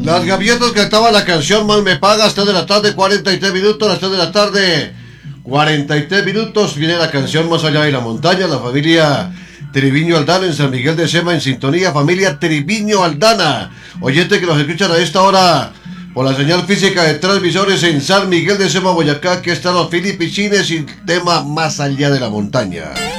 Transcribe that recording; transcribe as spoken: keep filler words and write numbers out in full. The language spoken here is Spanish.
Las Gaviotas cantaban la canción Mal me pagas, tres de la tarde, cuarenta y tres minutos, las tres de la tarde, cuarenta y tres minutos, viene la canción Más allá de la montaña, la familia Triviño Aldana en San Miguel de Sema en sintonía, familia Triviño Aldana, oyente que nos escuchan a esta hora por la señal física de transmisores en San Miguel de Sema, Boyacá, que están los Filipichines y tema Más allá de la montaña.